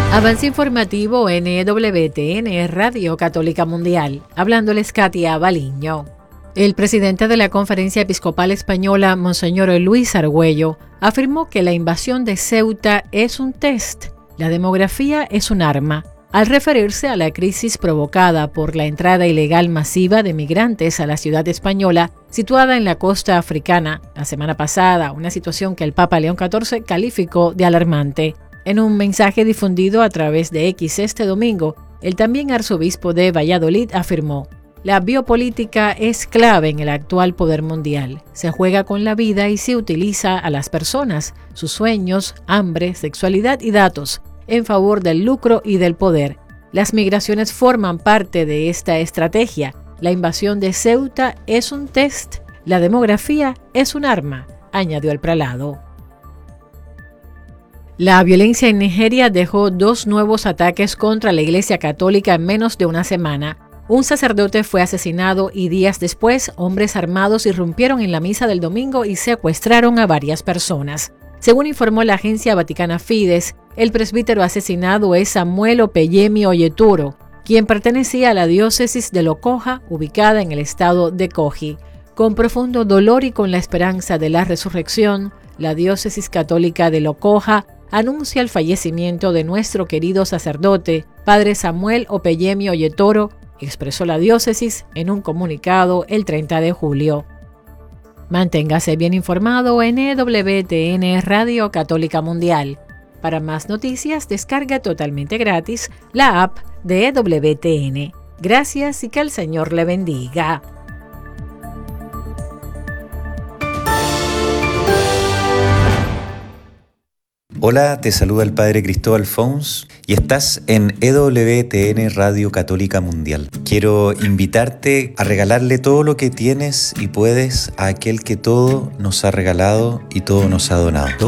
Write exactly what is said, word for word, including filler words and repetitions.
Avance informativo en E W T N, Radio Católica Mundial. Hablándoles Katia Baliño. El presidente de la Conferencia Episcopal Española, Monseñor Luis Argüello, afirmó que la invasión de Ceuta es un test, la demografía es un arma, al referirse a la crisis provocada por la entrada ilegal masiva de migrantes a la ciudad española, situada en la costa africana, la semana pasada, una situación que el Papa León catorce calificó de alarmante. En un mensaje difundido a través de X este domingo, el también arzobispo de Valladolid afirmó: la biopolítica es clave en el actual poder mundial. Se juega con la vida y se utiliza a las personas, sus sueños, hambre, sexualidad y datos, en favor del lucro y del poder. Las migraciones forman parte de esta estrategia. La invasión de Ceuta es un test. La demografía es un arma, añadió el prelado. La violencia en Nigeria dejó dos nuevos ataques contra la Iglesia Católica en menos de una semana. Un sacerdote fue asesinado y días después, hombres armados irrumpieron en la misa del domingo y secuestraron a varias personas. Según informó la agencia vaticana Fides, el presbítero asesinado es Samuel Opeyemi Oyeturo, quien pertenecía a la diócesis de Lokoja, ubicada en el estado de Kogi. Con profundo dolor y con la esperanza de la resurrección, la diócesis católica de Lokoja anuncia el fallecimiento de nuestro querido sacerdote, padre Samuel Opeyemi Oyetoro, expresó la diócesis en un comunicado el treinta de julio. Manténgase bien informado en E W T N Radio Católica Mundial. Para más noticias, descarga totalmente gratis la app de E W T N. Gracias y que el Señor le bendiga. Hola, te saluda el Padre Cristóbal Fons y estás en E W T N Radio Católica Mundial. Quiero invitarte a regalarle todo lo que tienes y puedes a aquel que todo nos ha regalado y todo nos ha donado.